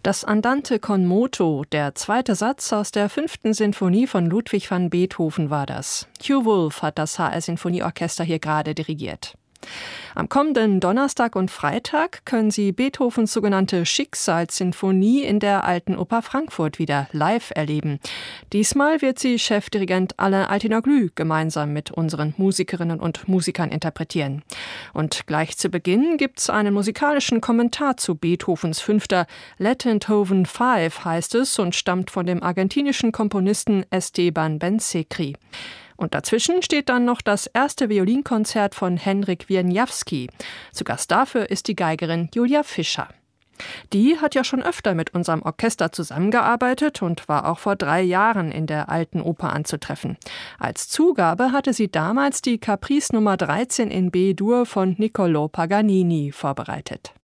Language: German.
Das Andante con moto, der zweite Satz aus der 5. Sinfonie von Ludwig van Beethoven war das. Hugh Wolf hat das HR-Sinfonieorchester hier gerade dirigiert. Am kommenden Donnerstag und Freitag können Sie Beethovens sogenannte Schicksalssinfonie in der Alten Oper Frankfurt wieder live erleben. Diesmal wird sie Chefdirigent Alain Altinoglu gemeinsam mit unseren Musikerinnen und Musikern interpretieren. Und gleich zu Beginn gibt's einen musikalischen Kommentar zu Beethovens 5. Beethoven 5 heißt es und stammt von dem argentinischen Komponisten Esteban Bensekri. Und dazwischen steht dann noch das erste Violinkonzert von Henryk Wieniawski. Zu Gast dafür ist die Geigerin Julia Fischer. Die hat ja schon öfter mit unserem Orchester zusammengearbeitet und war auch vor 3 Jahren in der Alten Oper anzutreffen. Als Zugabe hatte sie damals die Caprice Nummer 13 in B-Dur von Niccolò Paganini vorbereitet.